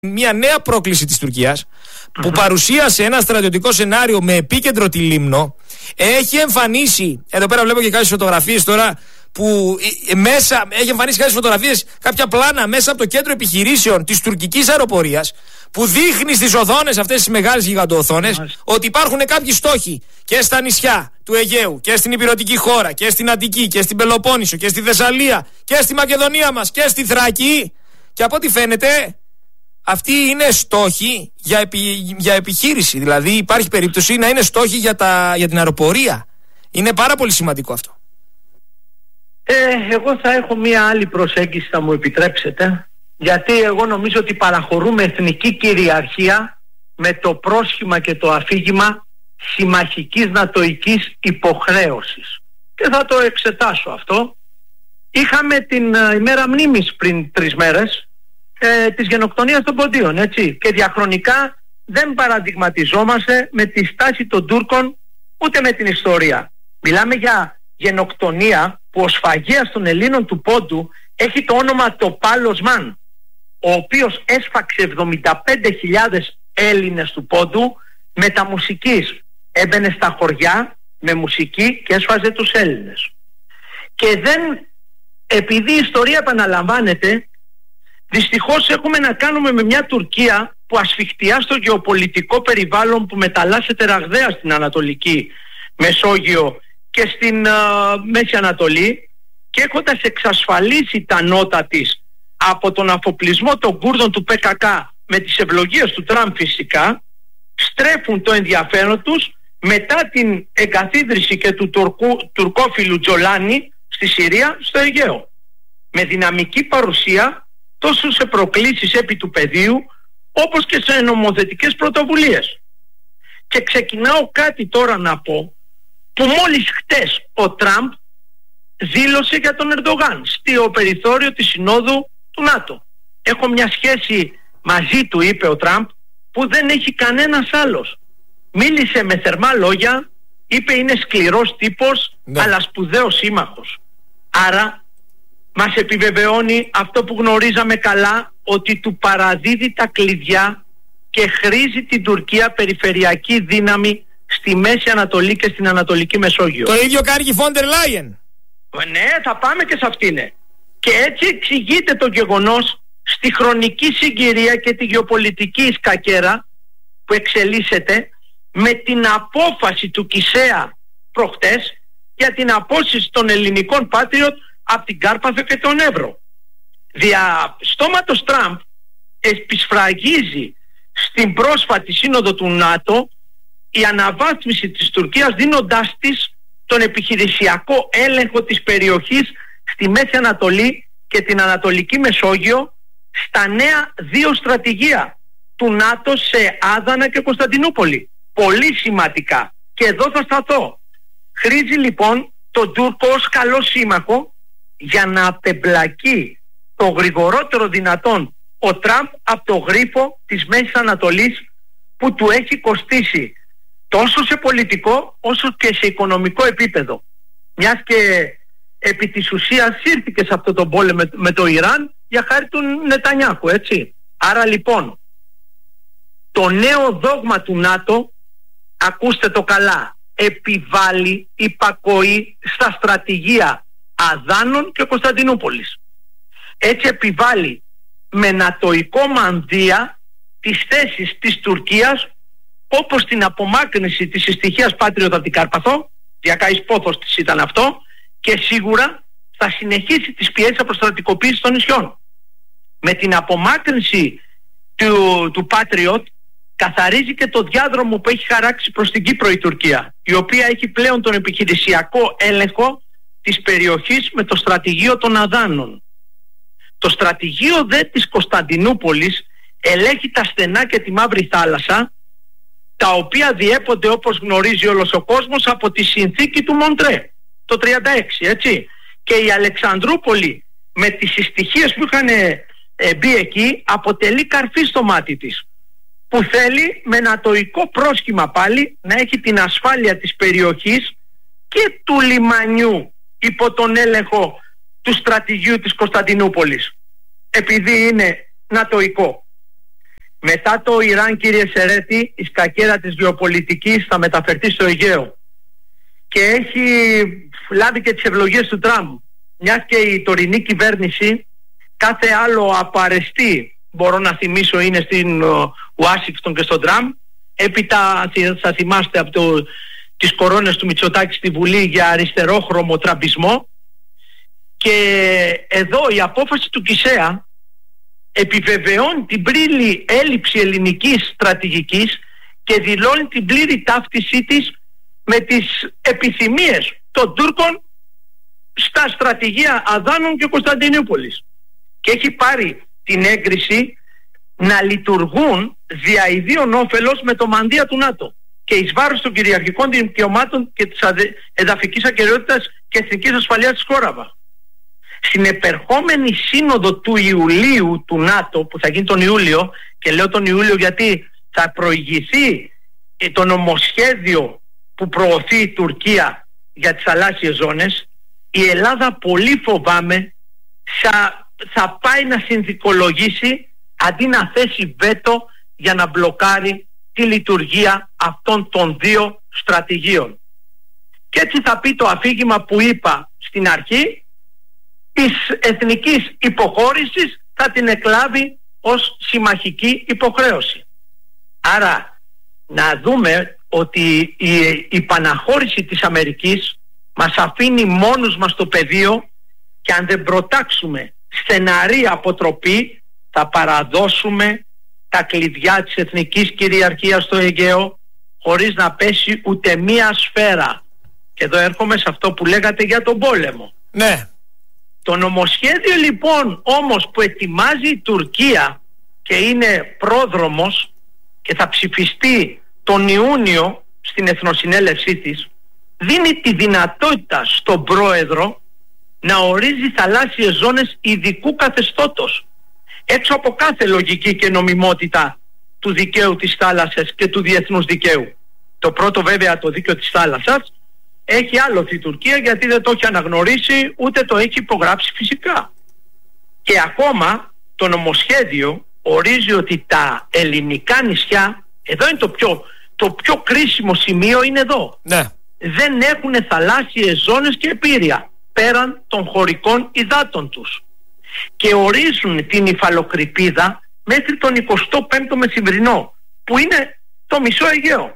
Μια νέα πρόκληση της Τουρκίας που παρουσίασε ένα στρατιωτικό σενάριο με επίκεντρο τη Λίμνο. Έχει εμφανίσει, εδώ πέρα βλέπω και κάποιες φωτογραφίες τώρα, που μέσα έχει εμφανίσει κάποιες φωτογραφίες, κάποια πλάνα μέσα από το κέντρο επιχειρήσεων της τουρκικής αεροπορίας, που δείχνει στις οθόνες αυτές τις μεγάλες γιγαντοοθόνες ότι υπάρχουν κάποιοι στόχοι και στα νησιά του Αιγαίου και στην Ηπειρωτική χώρα και στην Αττική και στην Πελοπόννησο και στη Θεσσαλία και στη Μακεδονία μας και στη Θράκη, και από ό,τι φαίνεται αυτοί είναι στόχοι για επιχείρηση. Δηλαδή υπάρχει περίπτωση να είναι στόχοι για την αεροπορία. Είναι πάρα πολύ σημαντικό αυτό. Εγώ θα έχω μία άλλη προσέγγιση, θα μου επιτρέψετε, γιατί εγώ νομίζω ότι παραχωρούμε εθνική κυριαρχία με το πρόσχημα και το αφήγημα συμμαχικής νατοικής υποχρέωσης. Και θα το εξετάσω αυτό. Είχαμε την ημέρα μνήμης πριν 3 μέρες της γενοκτονίας των Ποντίων, έτσι, και διαχρονικά δεν παραδειγματιζόμαστε με τη στάση των Τούρκων ούτε με την ιστορία. Μιλάμε για γενοκτονία που ο σφαγέας των Ελλήνων του Πόντου έχει το όνομα Τοπάλ Οσμάν, ο οποίος έσφαξε 75.000 Έλληνες του Πόντου με τα μουσικής. Έμπαινε στα χωριά με μουσική και έσφαζε τους Έλληνες. Και δεν, επειδή η ιστορία επαναλαμβάνεται, δυστυχώς έχουμε να κάνουμε με μια Τουρκία που ασφιχτιά στο γεωπολιτικό περιβάλλον που μεταλλάσσεται ραγδαία στην Ανατολική Μεσόγειο και στην Μέση Ανατολή, και έχοντας εξασφαλίσει τα νότα της από τον αφοπλισμό των Κούρδων του ΠΚΚ με τις ευλογίες του Τραμπ φυσικά, στρέφουν το ενδιαφέρον τους μετά την εγκαθίδρυση και του τουρκόφιλου Τζολάνη στη Συρία, στο Αιγαίο, με δυναμική παρουσία τόσο σε προκλήσεις επί του πεδίου όπως και σε νομοθετικές πρωτοβουλίες. Και ξεκινάω κάτι τώρα να πω, που μόλις χτες ο Τραμπ δήλωσε για τον Ερντογάν στο περιθώριο της Συνόδου του ΝΑΤΟ. Έχω μια σχέση μαζί του, είπε ο Τραμπ, που δεν έχει κανένας άλλος. Μίλησε με θερμά λόγια, είπε είναι σκληρός τύπος, αλλά σπουδαίος σύμμαχος. Άρα μας επιβεβαιώνει αυτό που γνωρίζαμε καλά, ότι του παραδίδει τα κλειδιά και χρήζει την Τουρκία περιφερειακή δύναμη στη Μέση Ανατολή και στην Ανατολική Μεσόγειο. Το ίδιο κάνει η Φόντερ Λάιεν. Ναι, θα πάμε και σε αυτήν. Και έτσι εξηγείται το γεγονός στη χρονική συγκυρία και τη γεωπολιτική σκακέρα που εξελίσσεται με την απόφαση του Κισέα προχτές για την απόσυση των ελληνικών Patriot από την Κάρπαθο και τον Εύρο. Δια στόματος Τραμπ επισφραγίζει στην πρόσφατη σύνοδο του ΝΑΤΟ η αναβάθμιση της Τουρκίας, δίνοντάς της τον επιχειρησιακό έλεγχο της περιοχής στη Μέση Ανατολή και την Ανατολική Μεσόγειο στα νέα 2 στρατηγία του ΝΑΤΟ σε Άδανα και Κωνσταντινούπολη. Πολύ σημαντικά. Και εδώ θα σταθώ. Χρήζει λοιπόν τον Τούρκο ως καλό σύμμαχο για να απεμπλακεί το γρηγορότερο δυνατόν ο Τραμπ από το γρίφο της Μέσης Ανατολής, που του έχει κοστίσει τόσο σε πολιτικό όσο και σε οικονομικό επίπεδο. Μιας και επί της ουσίας ήρθηκε σε αυτό τον πόλεμο με το Ιράν για χάρη του Νετανιάχου, έτσι. Άρα λοιπόν το νέο δόγμα του ΝΑΤΟ, ακούστε το καλά, επιβάλλει υπακοή στα στρατηγία Αδάνων και Κωνσταντινούπολης. Έτσι επιβάλλει με νατοϊκό μανδύα τις θέσεις της Τουρκίας, όπως την απομάκρυνση της συστοιχίας Patriot από την Κάρπαθο, διακαής πόθος της ήταν αυτό, και σίγουρα θα συνεχίσει τις πιέσεις αποστρατικοποίησης των νησιών. Με την απομάκρυνση του Patriot καθαρίζει και το διάδρομο που έχει χαράξει προς την Κύπρο η Τουρκία, η οποία έχει πλέον τον επιχειρησιακό έλεγχο της περιοχής με το στρατηγείο των Αδάνων. Το στρατηγείο δε της Κωνσταντινούπολης ελέγχει τα στενά και τη Μαύρη Θάλασσα, τα οποία διέπονται, όπως γνωρίζει όλος ο κόσμος, από τη συνθήκη του Μοντρέ το 1936, έτσι. Και η Αλεξανδρούπολη με τις συστοιχίες που είχαν μπει εκεί αποτελεί καρφί στο μάτι της, που θέλει με νατοϊκό πρόσχημα πάλι να έχει την ασφάλεια της περιοχής και του λιμανιού υπό τον έλεγχο του στρατηγίου της Κωνσταντινούπολης, επειδή είναι νατοϊκό. Μετά το Ιράν, κύριε Σερέτη, η σκακέρα της γεωπολιτικής θα μεταφερθεί στο Αιγαίο και έχει λάβει και τις ευλογίες του Τραμπ, μιας και η τωρινή κυβέρνηση κάθε άλλο απαρεστή, μπορώ να θυμίσω, είναι στην Ουάσιγκτον και στον Τραμπ. Έπειτα θα θυμάστε από τις κορώνες του Μητσοτάκη στη Βουλή για αριστερόχρωμο τραμπισμό. Και εδώ η απόφαση του Κισέα επιβεβαιώνει την πλήρη έλλειψη ελληνικής στρατηγικής και δηλώνει την πλήρη ταύτισή της με τις επιθυμίες των Τούρκων στα στρατηγία Αδάνων και Κωνσταντινούπολης. Και έχει πάρει την έγκριση να λειτουργούν δια ιδίων όφελος με το μανδύα του ΝΑΤΟ και εις βάρος των κυριαρχικών δικαιωμάτων και της εδαφικής ακεραιότητας και εθνικής ασφαλείας της χώρας. Στην επερχόμενη σύνοδο του Ιουλίου του ΝΑΤΟ, που θα γίνει τον Ιούλιο, και λέω τον Ιούλιο γιατί θα προηγηθεί το νομοσχέδιο που προωθεί η Τουρκία για τις θαλάσσιες ζώνες, η Ελλάδα πολύ φοβάμαι θα πάει να συνθηκολογήσει αντί να θέσει βέτο για να μπλοκάρει τη λειτουργία αυτών των δύο στρατηγίων. Και έτσι θα πει το αφήγημα που είπα στην αρχή, της εθνικής υποχώρησης θα την εκλάβει ως συμμαχική υποχρέωση. Άρα να δούμε ότι η παναχώρηση της Αμερικής μας αφήνει μόνους μας στο πεδίο και αν δεν προτάξουμε στεναρή αποτροπή θα παραδώσουμε τα κλειδιά της εθνικής κυριαρχίας στο Αιγαίο χωρίς να πέσει ούτε μία σφαίρα. Και εδώ έρχομαι σε αυτό που λέγατε για τον πόλεμο. Ναι. Το νομοσχέδιο λοιπόν όμως που ετοιμάζει η Τουρκία και είναι πρόδρομος και θα ψηφιστεί τον Ιούνιο στην Εθνοσυνέλευσή της, δίνει τη δυνατότητα στον πρόεδρο να ορίζει θαλάσσιες ζώνες ειδικού καθεστώτος έξω από κάθε λογική και νομιμότητα του δικαίου της θάλασσας και του διεθνούς δικαίου. Το πρώτο βέβαια, το δίκαιο της θάλασσας, έχει άλοθη η Τουρκία γιατί δεν το έχει αναγνωρίσει ούτε το έχει υπογράψει φυσικά. Και ακόμα το νομοσχέδιο ορίζει ότι τα ελληνικά νησιά, εδώ είναι το πιο κρίσιμο σημείο, είναι εδώ. Ναι. Δεν έχουν θαλάσσιες ζώνες και επήρεια πέραν των χωρικών υδάτων τους. Και ορίζουν την υφαλοκρηπίδα μέχρι τον 25ο μεσημβρινό, που είναι το μισό Αιγαίο.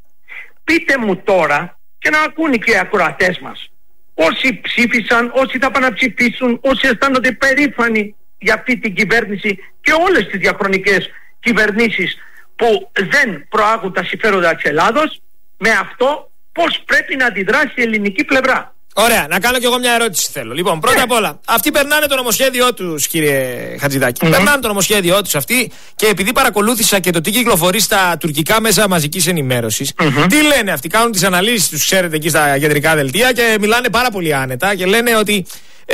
Πείτε μου τώρα, και να ακούνε και οι ακροατές μας, όσοι ψήφισαν, όσοι θα πάνε να ψηφίσουν, όσοι αισθάνονται περήφανοι για αυτή την κυβέρνηση και όλες τις διαχρονικές κυβερνήσεις που δεν προάγουν τα συμφέροντα της Ελλάδος, με αυτό πώς πρέπει να αντιδράσει η ελληνική πλευρά. Ωραία, να κάνω κι εγώ μια ερώτηση θέλω. Λοιπόν, πρώτα απ' όλα, αυτοί περνάνε το νομοσχέδιό τους, κύριε Χατζηδάκη. Περνάνε το νομοσχέδιό τους αυτοί και επειδή παρακολούθησα και το τι κυκλοφορεί στα τουρκικά μέσα μαζικής ενημέρωσης, τι λένε αυτοί, κάνουν τις αναλύσεις τους, ξέρετε, εκεί στα κεντρικά δελτία και μιλάνε πάρα πολύ άνετα και λένε ότι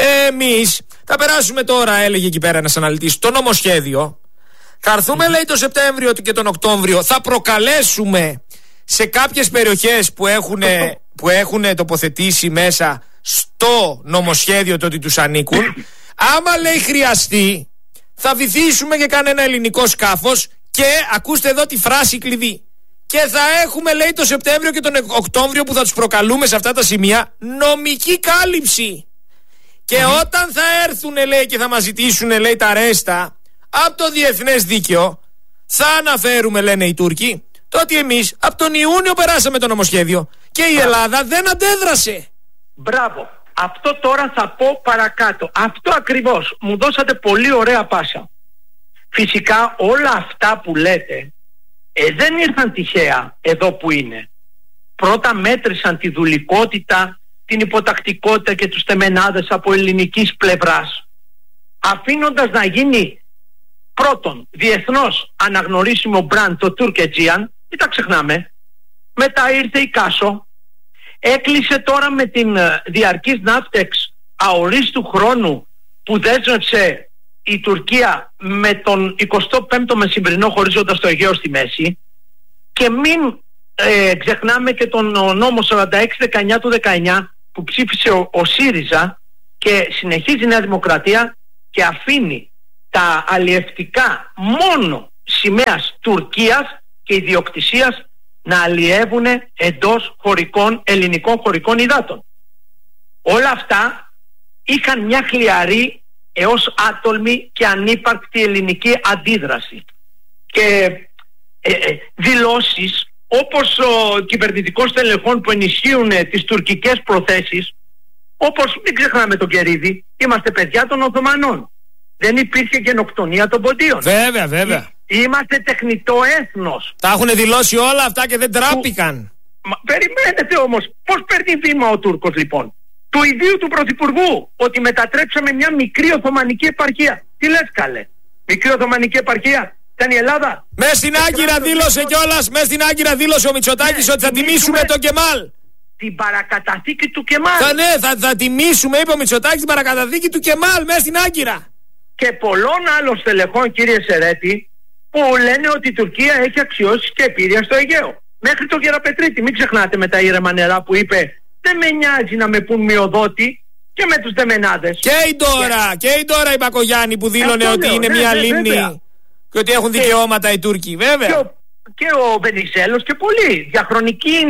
εμείς θα περάσουμε τώρα, έλεγε εκεί πέρα ένας αναλυτής, το νομοσχέδιο. Θα έρθουμε, λέει, το Σεπτέμβριο και τον Οκτώβριο, θα προκαλέσουμε σε κάποιες περιοχές που έχουν τοποθετήσει μέσα στο νομοσχέδιο το ότι τους ανήκουν. Άμα, λέει, χρειαστεί, θα βυθίσουμε και κανένα ελληνικό σκάφος και ακούστε εδώ τη φράση κλειδί. Και θα έχουμε, λέει, το Σεπτέμβριο και τον Οκτώβριο που θα τους προκαλούμε σε αυτά τα σημεία νομική κάλυψη. Και όταν θα έρθουν, λέει, και θα μας ζητήσουν, λέει, τα ρέστα από το διεθνές δίκαιο, θα αναφέρουμε, λένε οι Τούρκοι, το ότι εμείς από τον Ιούνιο περάσαμε το νομοσχέδιο και η Ελλάδα δεν αντέδρασε. Μπράβο. Αυτό τώρα θα πω παρακάτω. Αυτό ακριβώς. Μου δώσατε πολύ ωραία πάσα. Φυσικά όλα αυτά που λέτε δεν ήρθαν τυχαία εδώ που είναι. Πρώτα μέτρησαν τη δουλικότητα, την υποτακτικότητα και τους τεμενάδες από ελληνικής πλευράς, αφήνοντας να γίνει πρώτον διεθνώς αναγνωρίσιμο μπραντ το Turk-Aegean, μην τα ξεχνάμε. Μετά ήρθε η Κάσο, έκλεισε τώρα με την διαρκής ναύτεξ αορίστου χρόνου που δέσμευσε η Τουρκία με τον 25ο μεσημβρινό χωρίζοντας το Αιγαίο στη μέση, και μην ξεχνάμε και τον νόμο 46-19 του 19 που ψήφισε ο ΣΥΡΙΖΑ και συνεχίζει η Νέα Δημοκρατία και αφήνει τα αλλιευτικά μόνο σημαίας Τουρκίας και ιδιοκτησίας να αλλιεύουν εντός ελληνικών χωρικών υδάτων. Όλα αυτά είχαν μια χλιαρή έως άτολμη και ανύπαρκτη ελληνική αντίδραση. Και δηλώσεις όπως ο κυβερνητικός τελεχών που ενισχύουν τις τουρκικές προθέσεις, όπως μην ξεχνάμε τον Κερίδη, είμαστε παιδιά των Οθωμανών. Δεν υπήρχε γενοκτονία των Ποντίων. Βέβαια. Είμαστε τεχνητό έθνος. Τα έχουν δηλώσει όλα αυτά και δεν τράπηκαν. Περιμένετε όμως, πώς παίρνει βήμα ο Τούρκος λοιπόν? Του ιδίου του Πρωθυπουργού, ότι μετατρέψαμε μια μικρή Οθωμανική επαρχία. Τι λες καλέ? Μικρή Οθωμανική επαρχία ήταν η Ελλάδα? Μες στην Άγκυρα δήλωσε κιόλας, μες στην Άγκυρα δήλωσε ο Μητσοτάκης ότι θα τιμήσουμε τον Κεμάλ. Την παρακαταθήκη του Κεμάλ. Θα τιμήσουμε, είπε ο Μητσοτάκης, την παρακαταθήκη του Κεμάλ μες στην Άγκυρα. Και πολλών άλλων στελεχών, κύριε Σερέτη, που λένε ότι η Τουρκία έχει αξιώσεις και επίρρεια στο Αιγαίο. Μέχρι τον Γεραπετρίτη, μην ξεχνάτε, με τα ήρεμα νερά που είπε δεν με νοιάζει να με πουν μειοδότη, και με τους δεμενάδες. Και η Ντόρα η Μπακογιάννη που δήλωνε ότι είναι μια λίμνη και ότι έχουν δικαιώματα οι Τούρκοι, βέβαια. Και ο Βενιζέλος και πολλοί. Διαχρονική είναι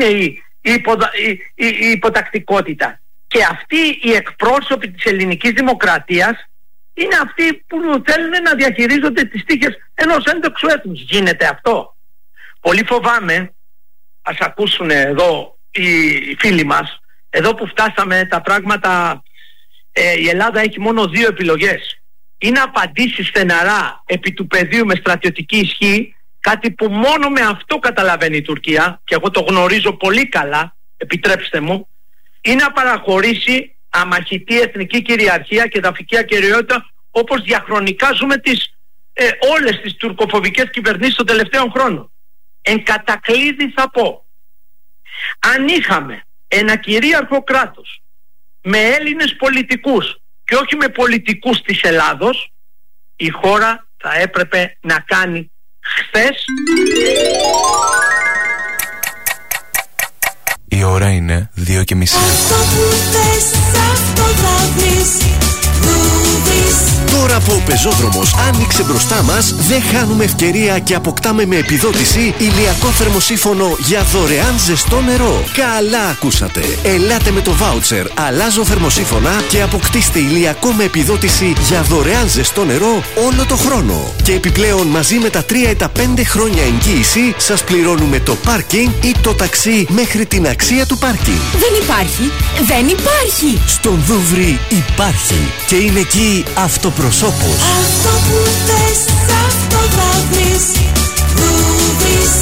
η υποτακτικότητα. Και αυτοί οι εκπρόσωποι της ελληνικής δημοκρατίας είναι αυτοί που θέλουν να διαχειρίζονται τις τύχες ενός έντοξου έθνους. Γίνεται αυτό? Πολύ φοβάμαι, ας ακούσουν εδώ οι φίλοι μας, εδώ που φτάσαμε τα πράγματα, η Ελλάδα έχει μόνο 2 επιλογές. Ή να απαντήσει στεναρά επί του πεδίου με στρατιωτική ισχύ, κάτι που μόνο με αυτό καταλαβαίνει η Τουρκία, και εγώ το γνωρίζω πολύ καλά, επιτρέψτε μου, ή να παραχωρήσει αμαχητή εθνική κυριαρχία και εδαφική ακεραιότητα, όπως διαχρονικά ζούμε όλες τις τουρκοφοβικές κυβερνήσεις των τελευταίων χρόνων. Εν κατακλείδη θα πω, αν είχαμε ένα κυρίαρχο κράτος με Έλληνες πολιτικούς και όχι με πολιτικούς της Ελλάδος, η χώρα θα έπρεπε να κάνει χθες. Η ώρα είναι 2:30. Τώρα που ο πεζόδρομος άνοιξε μπροστά μας, δεν χάνουμε ευκαιρία και αποκτάμε με επιδότηση ηλιακό θερμοσύφωνο για δωρεάν ζεστό νερό. Καλά ακούσατε! Ελάτε με το βάουτσερ «Αλλάζω θερμοσύφωνα» και αποκτήστε ηλιακό με επιδότηση για δωρεάν ζεστό νερό όλο το χρόνο. Και επιπλέον, μαζί με τα 3 ή τα 5 χρόνια εγγύηση, σας πληρώνουμε το πάρκινγκ ή το ταξί μέχρι την αξία του πάρκινγκ. Δεν υπάρχει! Στον Δούβρι υπάρχει και είναι εκεί αυτοπροσώπος. Αυτό που θες, αυτό θα βρεις. Δούβρις.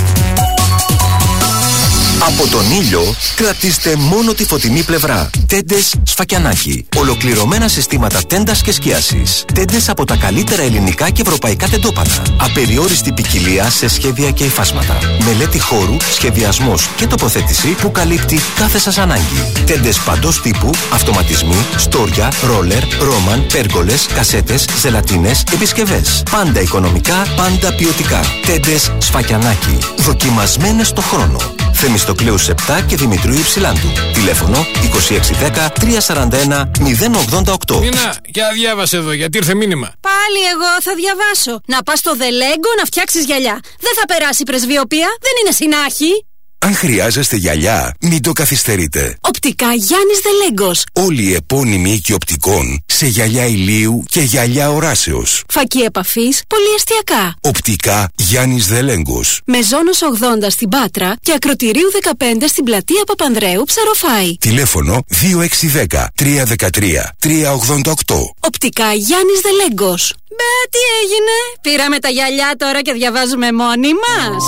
Από τον ήλιο κρατήστε μόνο τη φωτεινή πλευρά. Τέντες Σφακιανάκη. Ολοκληρωμένα συστήματα τέντας και σκίασης. Τέντες από τα καλύτερα ελληνικά και ευρωπαϊκά τεντόπανα. Απεριόριστη ποικιλία σε σχέδια και υφάσματα. Μελέτη χώρου, σχεδιασμός και τοποθέτηση που καλύπτει κάθε σας ανάγκη. Τέντες παντός τύπου, αυτοματισμοί, στόρια, ρόλερ, ρόμαν, πέργολες, κασέτες, ζελατίνες, επισκευές. Πάντα οικονομικά, πάντα ποιοτικά. Τέντες Σφακιανάκη. Δοκιμασμένες στο χρόνο. Θεμιστοκλέους 7 και Δημητρίου Υψηλάντου. Τηλέφωνο 2610 341 088. Μίνα, για διάβασε εδώ, γιατί ήρθε μήνυμα. Πάλι εγώ θα διαβάσω. Να πας στο Δελέγκο να φτιάξεις γυαλιά. Δεν θα περάσει πρεσβειοπία, δεν είναι συνάχη. Αν χρειάζεστε γυαλιά, μην το καθυστερείτε. Οπτικά Γιάννης Δελέγκος. Όλοι οι επώνυμοι οίκοι οπτικών σε γυαλιά ηλίου και γυαλιά οράσεως. Φακή επαφής, πολυεστιακά. Οπτικά Γιάννης Δελέγκος. Μεζόνος 80 στην Πάτρα και Ακροτηρίου 15 στην πλατεία Παπανδρέου Ψαροφάη. Τηλέφωνο 2610 313 388. Οπτικά Γιάννης Δελέγκος. Μπε, τι έγινε? Πήραμε τα γυαλιά τώρα και διαβάζουμε μόνοι μας.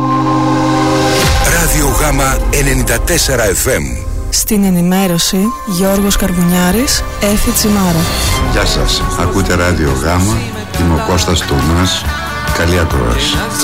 Ράδιο Γάμα 94 FM. Στην ενημέρωση Γιώργος Καρβουνιάρης, Έφη Τσιμάρα. Γεια σας, ακούτε Ράδιο Γάμα, είμαι ο Κώστας Τουμάς, καλή ακρόαση.